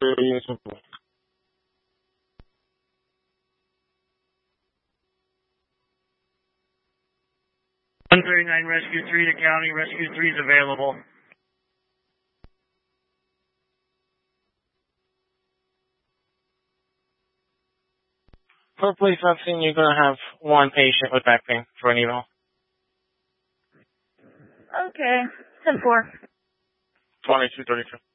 Unit Simple. 139 Rescue 3 to County. Rescue 3 is available. For police vaccine, you're going to have one patient with back pain for an eval. Okay. 10-4. 2232.